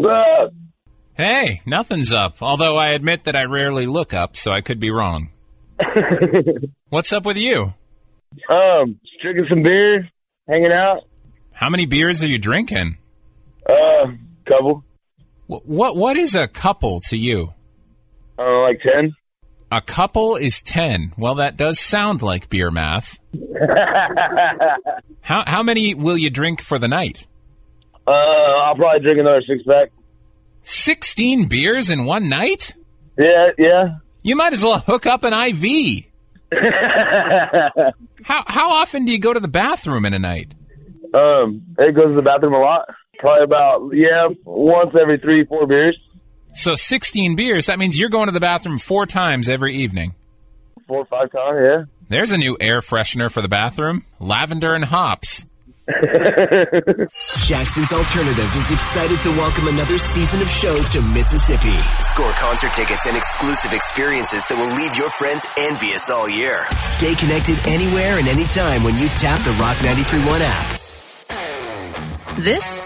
up? Hey, nothing's up, although I admit that I rarely look up, so I could be wrong. What's up with you? Drinking some beer, hanging out. How many beers are you drinking? Couple. What is a couple to you? Like 10. A couple is 10. Well, that does sound like beer math. How many will you drink for the night? I'll probably drink another 6-pack. 16 beers in one night? Yeah. You might as well hook up an IV. How often do you go to the bathroom in a night? It goes to the bathroom a lot. Probably about, once every 3-4 beers. So 16 beers, that means you're going to the bathroom 4 times every evening. 4 or 5 times, yeah. There's a new air freshener for the bathroom. Lavender and hops. Jackson's Alternative is excited to welcome another season of shows to Mississippi. Score concert tickets and exclusive experiences that will leave your friends envious all year. Stay connected anywhere and anytime when you tap the Rock 93.1 app. This